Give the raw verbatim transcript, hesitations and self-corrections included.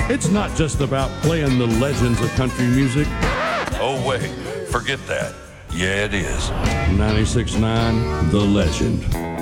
It's not just about playing the legends of country music. Oh, wait, forget that. Yeah, it is. ninety-six point nine The Legend.